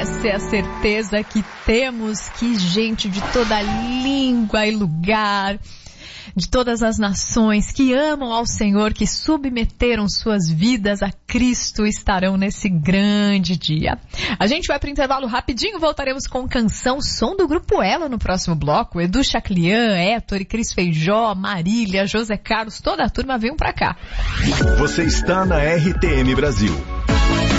essa é a certeza que temos, que gente de toda língua e lugar, de todas as nações que amam ao Senhor, que submeteram suas vidas a Cristo, estarão nesse grande dia. A gente vai para o intervalo rapidinho, voltaremos com canção Som do Grupo Elo no próximo bloco. Edu Chaclian, Héctor e Cris Feijó, Marília, José Carlos, toda a turma veio para cá. Você está na RTM Brasil.